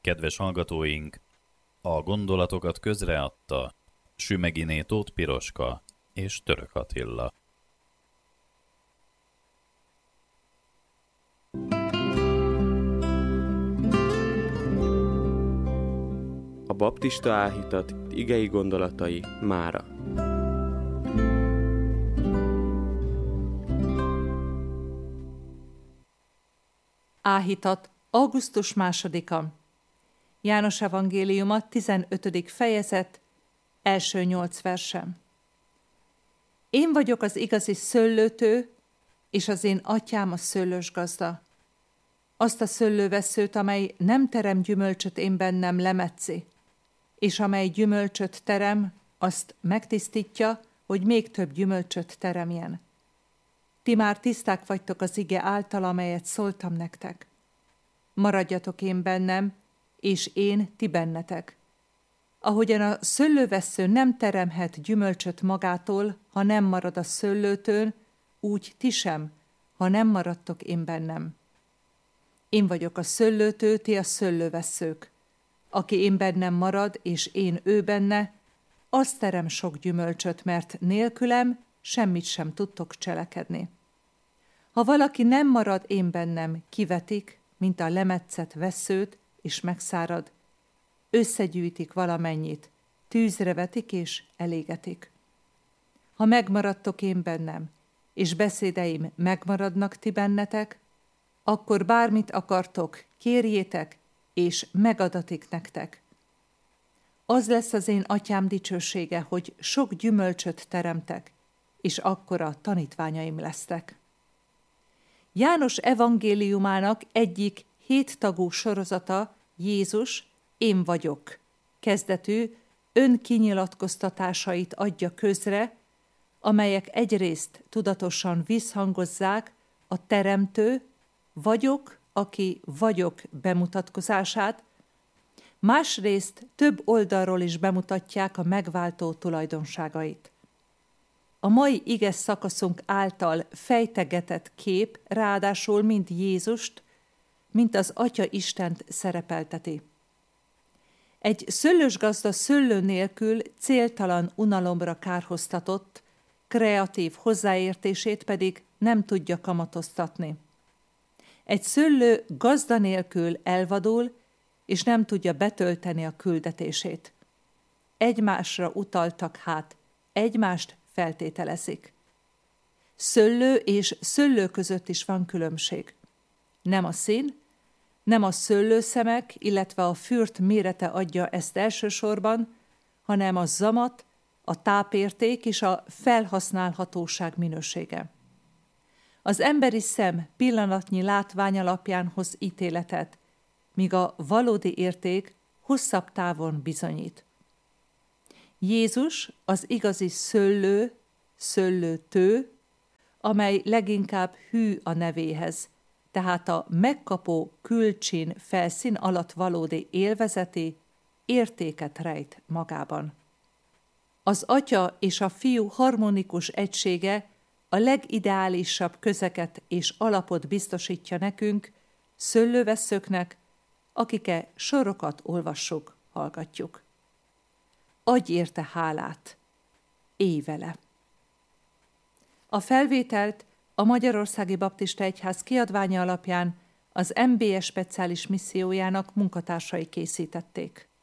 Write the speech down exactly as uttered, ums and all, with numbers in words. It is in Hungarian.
Kedves hallgatóink, a gondolatokat közreadta Sümeginé Tóth Piroska és Török Attila. A baptista áhítat igei gondolatai mára. Áhítat, augusztus másodika. János evangéliuma, tizenötödik fejezet, első nyolc versem. Én vagyok az igazi szőlőtő, és az én atyám a szőlősgazda. Azt a szőlővesszőt, amely nem terem gyümölcsöt én bennem, lemetszi, és amely gyümölcsöt terem, azt megtisztítja, hogy még több gyümölcsöt teremjen. Ti már tiszták vagytok az ige által, amelyet szóltam nektek. Maradjatok én bennem, és én ti bennetek. Ahogyan a szőlővessző nem teremhet gyümölcsöt magától, ha nem marad a szőlőtőn, úgy ti sem, ha nem maradtok én bennem. Én vagyok a szőlőtő, ti a szőlővesszők. Aki én bennem marad, és én ő benne, az terem sok gyümölcsöt, mert nélkülem semmit sem tudtok cselekedni. Ha valaki nem marad én bennem, kivetik, mint a lemetszett vesszőt, és megszárad, összegyűjtik valamennyit, tűzre vetik és elégetik. Ha megmaradtok én bennem, és beszédeim megmaradnak ti bennetek, akkor bármit akartok, kérjétek, és megadatik nektek. Az lesz az én atyám dicsősége, hogy sok gyümölcsöt teremtek, és akkora tanítványaim lesztek. János evangéliumának egyik héttagú sorozata Jézus, én vagyok kezdetű önkinyilatkoztatásait adja közre, amelyek egyrészt tudatosan visszhangozzák a teremtő, vagyok, aki vagyok bemutatkozását, másrészt több oldalról is bemutatják a megváltó tulajdonságait. A mai ige szakaszunk által fejtegetett kép ráadásul mind Jézust, mint az Atya Istent szerepelteti. Egy szőlősgazda szőlő nélkül céltalan unalomra kárhoztatott, kreatív hozzáértését pedig nem tudja kamatoztatni. Egy szőlő gazda nélkül elvadul, és nem tudja betölteni a küldetését. Egymásra utaltak hát, egymást feltételezik. Szőlő és szőlő között is van különbség. Nem a szín, nem a szőlőszemek, illetve a fürt mérete adja ezt elsősorban, hanem a zamat, a tápérték és a felhasználhatóság minősége. Az emberi szem pillanatnyi látvány alapján hoz ítéletet, míg a valódi érték hosszabb távon bizonyít. Jézus az igazi szőlő, szőlőtő, amely leginkább hű a nevéhez, tehát a megkapó külcsín felszín alatt valódi élvezeti értéket rejt magában. Az Atya és a Fiú harmonikus egysége a legideálisabb közeget és alapot biztosítja nekünk, szőlővesszőknek, akike sorokat olvassuk, hallgatjuk. Adj érte hálát, élj vele! A felvételt a Magyarországi Baptista Egyház kiadványa alapján az em bé es speciális missziójának munkatársai készítették.